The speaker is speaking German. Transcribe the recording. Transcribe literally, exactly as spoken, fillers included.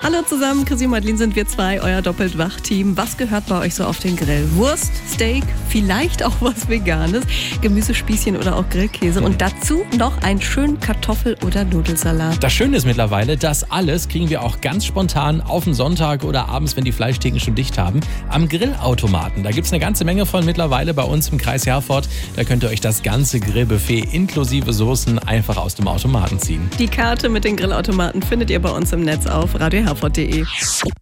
Hallo zusammen, Chrissy und Madeline sind wir zwei, euer Doppelt-Wach-Team. Was gehört bei euch so auf den Grill? Wurst, Steak, vielleicht auch was Veganes, Gemüsespießchen oder auch Grillkäse und dazu noch einen schönen Kartoffel- oder Nudelsalat. Das Schöne ist mittlerweile, das alles kriegen wir auch ganz spontan auf den Sonntag oder abends, wenn die Fleischtheken schon dicht haben, am Grillautomaten. Da gibt es eine ganze Menge von mittlerweile bei uns im Kreis Herford. Da könnt ihr euch das ganze Grillbuffet inklusive Soßen einfach aus dem Automaten ziehen. Die Karte mit den Grillautomaten findet ihr bei uns im Netz auf radio herford punkt de.